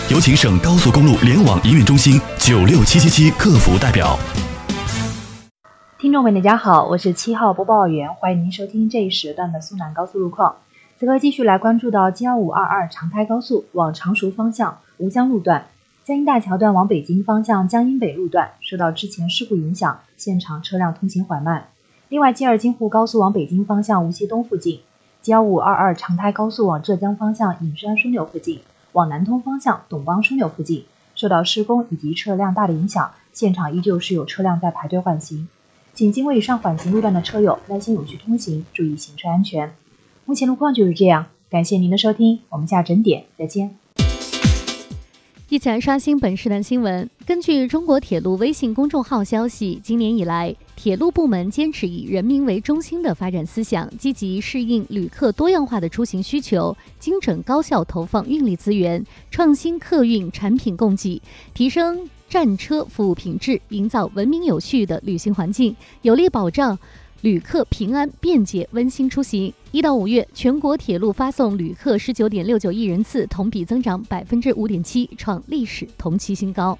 有请省高速公路联网营运中心96777客服代表。 听众们，大家好，我是7号播报员，欢迎您收听这一时段的苏南高速路况。此刻继续来关注到G1522长台高速往常熟方向吴江路段，江阴大桥段往北京方向江阴北路段受到之前事故影响，现场车辆通行缓慢。另外，G2京沪高速往北京方向无锡东附近，G1522长台高速往浙江方向隐山枢纽附近，往南通方向董邦枢纽附近受到施工以及车辆大的影响，现场依旧是有车辆在排队缓行。请经过以上缓行路段的车友耐心有序通行，注意行车安全。目前路况就是这样，感谢您的收听，我们下整点再见。 一起来刷新本时段新闻。根据中国铁路微信公众号消息，今年以来，铁路部门坚持以人民为中心的发展思想，积极适应旅客多样化的出行需求，精准高效投放运力资源，创新客运产品供给，提升站车服务品质，营造文明有序的旅行环境，有力保障旅客平安、便捷、温馨出行。1到5月，全国铁路发送旅客19.69亿人次，同比增长5.7%，创历史同期新高。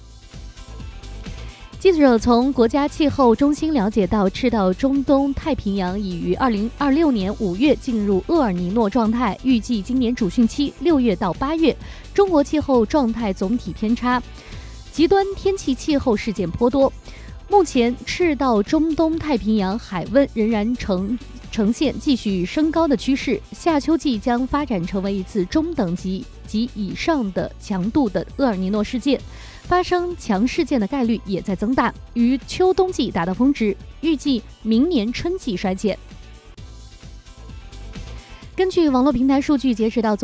记者从国家气候中心了解到，赤道中东太平洋已于2026年5月进入厄尔尼诺状态，预计今年主汛期6月到8月，中国气候状态总体偏差，极端天气气候事件颇多。目前，赤道中东太平洋海温仍然呈现继续升高的趋势，夏秋季将发展成为一次中等级及以上的强度的厄尔尼诺事件，发生强事件的概率也在增大，于秋冬季达到峰值，预计明年春季衰减。根据网络平台数据，截止到